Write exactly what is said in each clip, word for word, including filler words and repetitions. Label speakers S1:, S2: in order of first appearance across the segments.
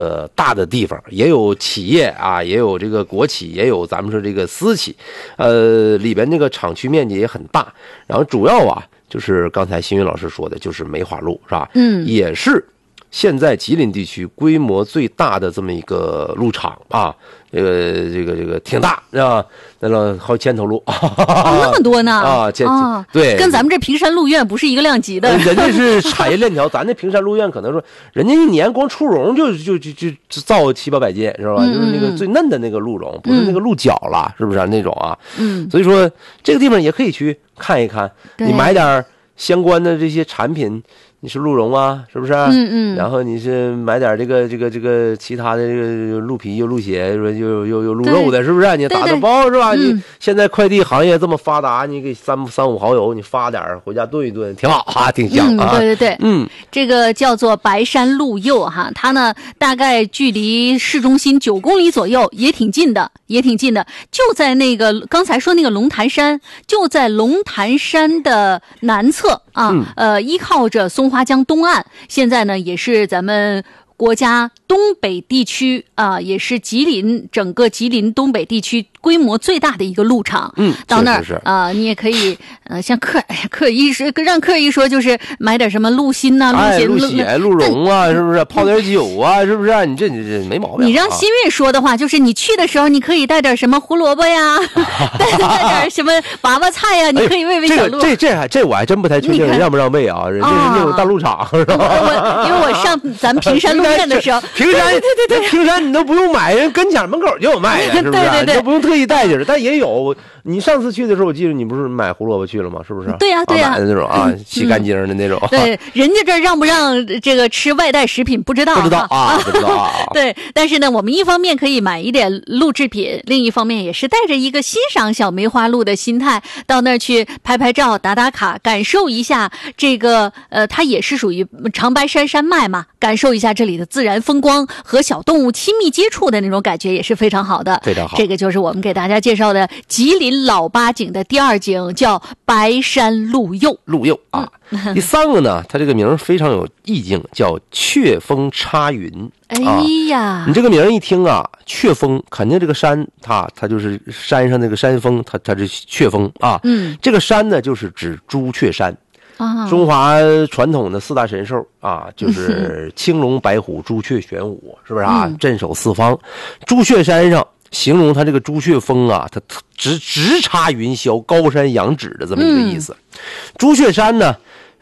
S1: 呃大的地方，也有企业啊，也有这个国企，也有咱们说这个私企，呃，里边这个厂区面积也很大。然后主要啊，就是刚才新云老师说的，就是梅花鹿是吧？嗯，也是现在吉林地区规模最大的这么一个鹿场啊。这个这个这个挺大是吧？那个好几千头鹿，
S2: 哦，那么多呢
S1: 啊！这、哦、对，
S2: 跟咱们这平山鹿苑不是一个量级的。
S1: 人家是产业链条，咱这平山鹿苑可能说，人家一年光出笼就就就就就造七八百斤是吧？嗯、就是那个最嫩的那个鹿茸，不是那个鹿角了，嗯、是不是、啊、那种啊？嗯，所以说这个地方也可以去看一看，你买点相关的这些产品。你是鹿茸啊，是不是？嗯嗯。然后你是买点这个这个这个其他的这个鹿皮又鹿血，又又又又鹿肉的，是不是？你打个包是吧？你现在快递行业这么发达，你给三三五好友，你发点回家炖一炖，挺好啊，挺香啊。
S2: 嗯、对对对，嗯，这个叫做白山鹿柚哈，它呢大概距离市中心九公里左右，也挺近的，也挺近的，就在那个刚才说那个龙潭山，就在龙潭山的南侧啊，嗯、呃，依靠着松花江东岸，现在呢也是咱们国家东北地区啊、呃，也是吉林整个吉林东北地区规模最大的一个鹿场。嗯，到那儿啊、呃，你也可以呃，像客客一说，让客一说就是买点什么鹿心呐、
S1: 啊、
S2: 鹿
S1: 血、鹿血、鹿茸啊，是不是？泡点酒啊，是不是？你这你这没毛病、啊。
S2: 你让新月说的话，就是你去的时候，你可以带点什么胡萝卜呀，带带点什么娃娃菜呀，你可以喂喂小鹿。
S1: 哎、这这这还这我还真不太确定让不让喂啊？人家是那种大鹿场，是吧？
S2: 我因为我上咱们平山鹿苑的时候，
S1: 平山
S2: 对对对对，
S1: 平山你都不用买，人跟前门口就有卖的，是不是？
S2: 对对对，
S1: 你都不用特意带去，但也有。你上次去的时候，我记得你不是买胡萝卜去了吗？是不是？
S2: 对呀、啊、对呀、啊，
S1: 买的那种啊，洗干净的那种。
S2: 对，人家这让不让这个吃外带食品不知道，
S1: 不知道啊，不知道啊。
S2: 对，但是呢，我们一方面可以买一点鹿制品，另一方面也是带着一个欣赏小梅花鹿的心态，到那儿去拍拍照、打打卡，感受一下这个呃，它也是属于长白山山脉嘛，感受一下这里的自然风光和小动物亲密接触的那种感觉也是非常好的，
S1: 非常好。
S2: 这个就是我们给大家介绍的吉林老八景的第二景，叫白山鹿柚。
S1: 鹿柚啊，嗯、第三个呢，它这个名非常有意境，叫雀峰插云。
S2: 哎呀、
S1: 啊，你这个名一听啊，雀峰肯定这个山，它它就是山上那个山峰，它它是雀峰啊。嗯，这个山呢，就是指朱雀山。啊，中华传统的四大神兽啊，就是青龙、白虎、朱雀、玄武，是不是啊？嗯、镇守四方。朱雀山上。形容它这个朱雀峰啊，它直直插云霄，高山仰止的这么一个意思。嗯、朱雀山呢，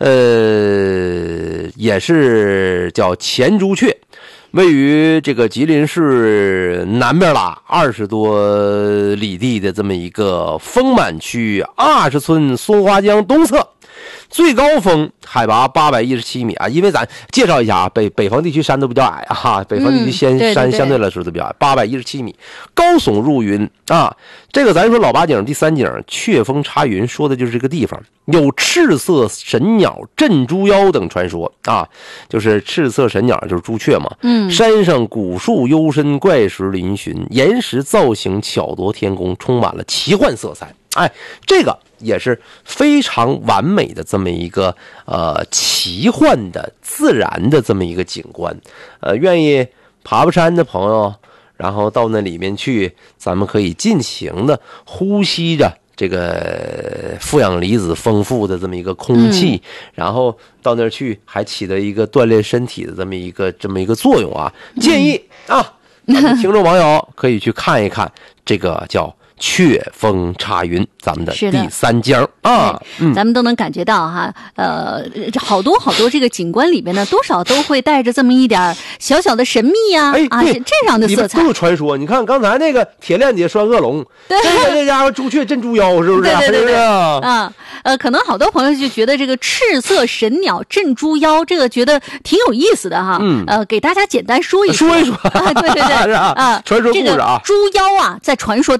S1: 呃，也是叫前朱雀，位于这个吉林市南边啦二十多里地的这么一个丰满区二十村松花江东侧。最高峰海拔八百一十七米啊，因为咱介绍一下啊，北北方地区山都比较矮啊，北方地区先、嗯、对对对山相对来说都比较矮，八百一十七米，高耸入云啊。这个咱说老八景第三景雀峰插云，说的就是这个地方有赤色神鸟、镇猪妖等传说啊，就是赤色神鸟就是朱雀嘛。嗯，山上古树幽深，怪石嶙峋，岩石造型巧夺天工，充满了奇幻色彩。哎，这个也是非常完美的这么一个呃奇幻的自然的这么一个景观，呃，愿意爬爬山的朋友，然后到那里面去，咱们可以尽情的呼吸着这个负氧离子丰富的这么一个空气，嗯、然后到那儿去还起到一个锻炼身体的这么一个这么一个作用啊！建议啊，咱们听众网友可以去看一看这个叫。雀峰插云，咱们的第三江啊、
S2: 嗯，咱们都能感觉到哈，呃，好多好多这个景观里边呢，多少都会带着这么一点小小的神秘呀、啊，哎、啊，这样的色彩。
S1: 都有传说，你看刚才那个铁链底拴恶龙，这个这家伙朱雀镇猪妖，是不是？
S2: 对对对对啊，呃，可能好多朋友就觉得这个赤色神鸟镇猪妖，这个觉得挺有意思的哈。嗯，呃，给大家简单说一
S1: 说，说一说，
S2: 啊、对对对，
S1: 啊，传说故事啊，
S2: 这个猪妖啊，在传说当中呢。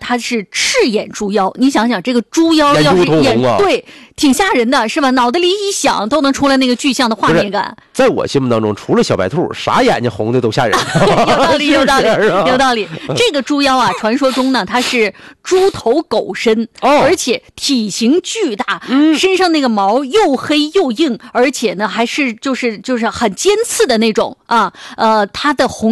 S2: 它是赤眼猪妖。你想想，这个猪妖要是眼
S1: 眼珠通红啊
S2: 对，挺吓人的，是吧？脑袋里一想都能出来那个具象的画面感。
S1: 在我心目当中，除了小白兔，啥眼睛红的都吓人。
S2: 有道理，有道理，
S1: 是不是啊
S2: 有道理。这个猪妖啊，传说中呢，它是猪头狗身，
S1: 哦
S2: 而且体型巨大，
S1: 嗯
S2: 身上那个毛又黑又硬，而且呢还是就是就是很尖刺的那种啊。呃，它的红